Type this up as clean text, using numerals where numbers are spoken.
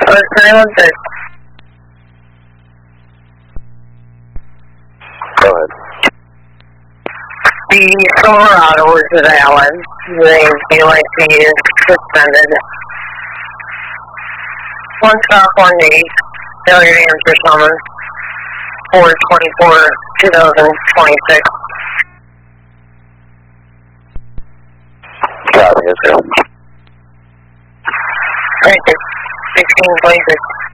916. Go ahead. The Silverado is valid. The BYC is suspended. One stop, 1 day. Failure to answer summons. 4/24/2026. Copy, yes, sir. Thank you. 1626.